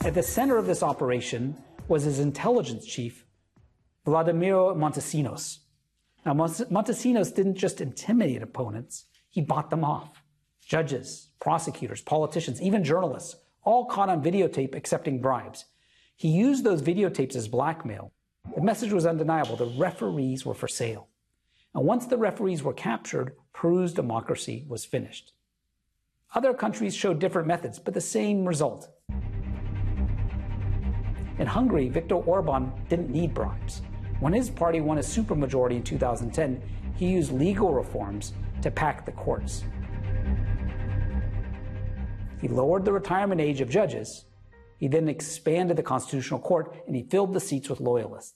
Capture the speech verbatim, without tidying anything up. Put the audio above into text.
At the center of this operation was his intelligence chief, Vladimiro Montesinos. Now, Montesinos didn't just intimidate opponents, he bought them off. Judges, prosecutors, politicians, even journalists, all caught on videotape accepting bribes. He used those videotapes as blackmail. The message was undeniable. The referees were for sale. And once the referees were captured, Peru's democracy was finished. Other countries showed different methods, but the same result. In Hungary, Viktor Orban didn't need bribes. When his party won a supermajority in two thousand ten, he used legal reforms to pack the courts. He lowered the retirement age of judges. He then expanded the Constitutional Court, and he filled the seats with loyalists.